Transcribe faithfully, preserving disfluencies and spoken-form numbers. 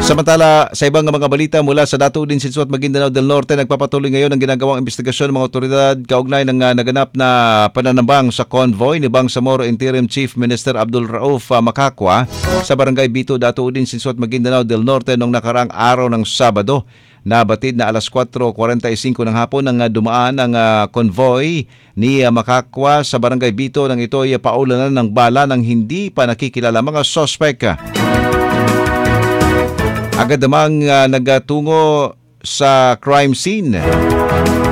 Samantala, sa ibang mga balita mula sa Dato din Sinsuat, Maguindanao del Norte, nagpapatuloy ngayon ang ginagawang investigasyon ng mga otoridad kaugnay ng uh, naganap na pananambang sa convoy ni Bangsamoro Interim Chief Minister Abdul Rauf uh, Makakwa sa Barangay Bito, Dato din Sinsuat, Maguindanao del Norte noong nakaraang araw ng Sabado. Nabatid na alas kwatro kuwarenta y singko ng hapon nang uh, dumaan ang uh, convoy ni uh, Makakwa sa Barangay Bito nang ito ay paulanan ng bala ng hindi pa nakikilala mga sospek. Agad namang uh, nagtungo sa crime scene